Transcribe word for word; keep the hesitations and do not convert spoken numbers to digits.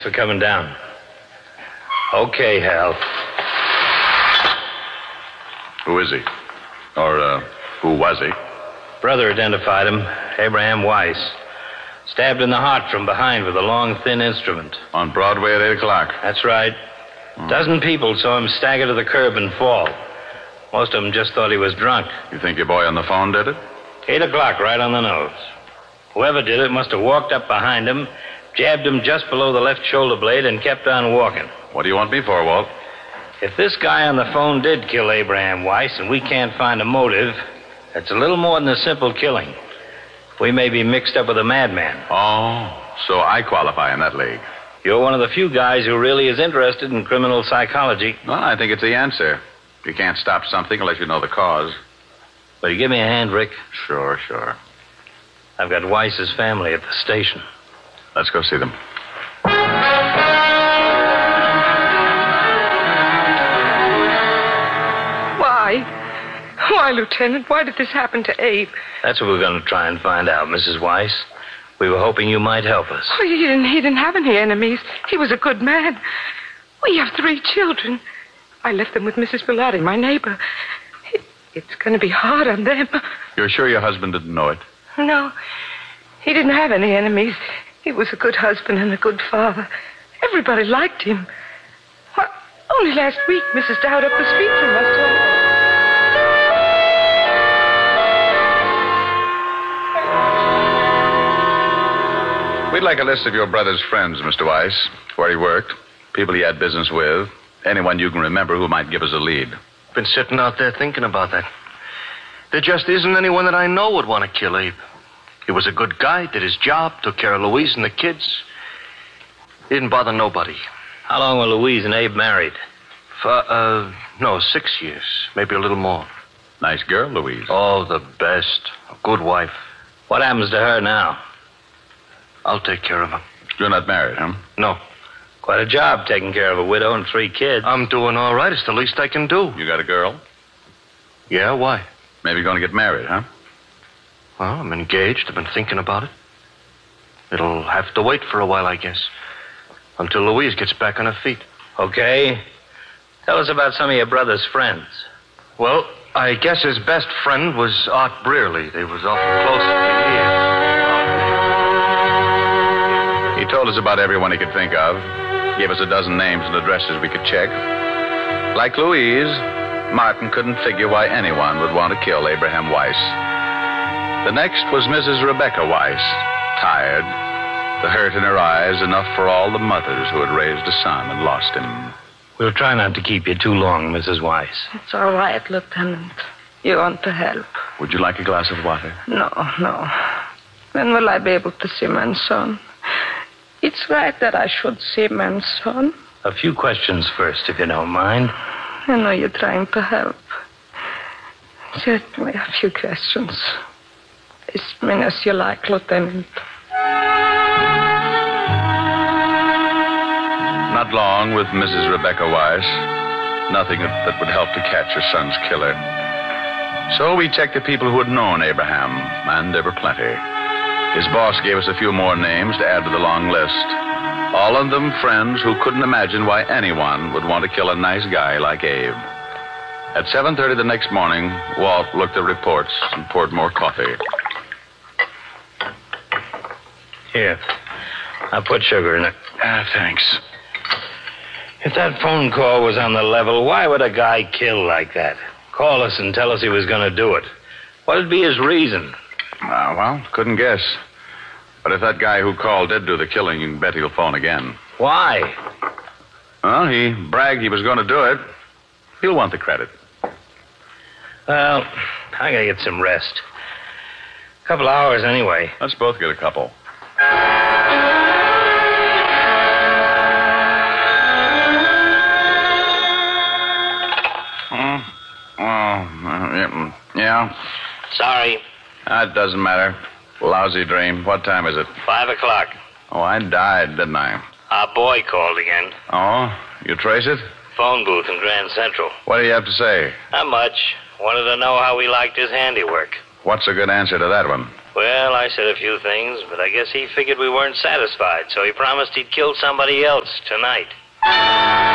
For coming down. Okay, Hal. Who is he? Or, uh, who was he? Brother identified him, Abraham Weiss. Stabbed in the heart from behind with a long, thin instrument. On Broadway at eight o'clock. That's right. A dozen people saw him stagger to the curb and fall. Most of them just thought he was drunk. You think your boy on the phone did it? Eight o'clock, right on the nose. Whoever did it must have walked up behind him, jabbed him just below the left shoulder blade, and kept on walking. What do you want me for, Walt? If this guy on the phone did kill Abraham Weiss and we can't find a motive, it's a little more than a simple killing. We may be mixed up with a madman. Oh, so I qualify in that league. You're one of the few guys who really is interested in criminal psychology. Well, I think it's the answer. You can't stop something unless you know the cause. Will you give me a hand, Rick? Sure, sure. I've got Weiss's family at the station. Let's go see them. Why? Why, Lieutenant? Why did this happen to Abe? That's what we're going to try and find out, Missus Weiss. We were hoping you might help us. Oh, he didn't, he didn't have any enemies. He was a good man. We have three children. I left them with Missus Bilotti, my neighbor. It, it's going to be hard on them. You're sure your husband didn't know it? No, he didn't have any enemies. He was a good husband and a good father. Everybody liked him. Well, only last week, Missus Dowd up the street from us told me. We'd like a list of your brother's friends, Mister Weiss, where he worked, people he had business with, anyone you can remember who might give us a lead. Been sitting out there thinking about that. There just isn't anyone that I know would want to kill Abe. He was a good guy, did his job, took care of Louise and the kids. He didn't bother nobody. How long were Louise and Abe married? For, uh, no, six years, maybe a little more. Nice girl, Louise. Oh, the best. A good wife. What happens to her now? I'll take care of her. You're not married, huh? No. Quite a job taking care of a widow and three kids. I'm doing all right. It's the least I can do. You got a girl? Yeah, why? Maybe you're going to get married, huh? Well, I'm engaged. I've been thinking about it. It'll have to wait for a while, I guess. Until Louise gets back on her feet. Okay. Tell us about some of your brother's friends. Well, I guess his best friend was Art Brearley. They was awful close for years. He told us about everyone he could think of. Gave us a dozen names and addresses we could check. Like Louise, Martin couldn't figure why anyone would want to kill Abraham Weiss. The next was Missus Rebecca Weiss, tired, the hurt in her eyes enough for all the mothers who had raised a son and lost him. We'll try not to keep you too long, Missus Weiss. It's all right, Lieutenant. You want to help. Would you like a glass of water? No, no. When will I be able to see my son? It's right that I should see my son. A few questions first, if you don't mind. I know you're trying to help. Certainly a few questions. As many as you like, Lieutenant. Not long with Missus Rebecca Weiss. Nothing that would help to catch her son's killer. So we checked the people who had known Abraham, and there were plenty. His boss gave us a few more names to add to the long list. All of them friends who couldn't imagine why anyone would want to kill a nice guy like Abe. At seven thirty the next morning, Walt looked at reports and poured more coffee. Here. I'll put sugar in it. Ah, thanks. If that phone call was on the level, why would a guy kill like that? Call us and tell us he was going to do it. What'd be his reason? Uh, well, couldn't guess. But if that guy who called did do the killing, you can bet he'll phone again. Why? Well, he bragged he was going to do it. He'll want the credit. Well, I gotta get some rest. A couple hours anyway. Let's both get a couple. Oh, oh, yeah. Sorry. That doesn't matter. Lousy dream. What time is it? Five o'clock. Oh, I died, didn't I? Our boy called again. Oh? You trace it? Phone booth in Grand Central. What do you have to say? Not much. Wanted to know how we liked his handiwork. What's a good answer to that one? Well, I said a few things, but I guess he figured we weren't satisfied, so he promised he'd kill somebody else tonight.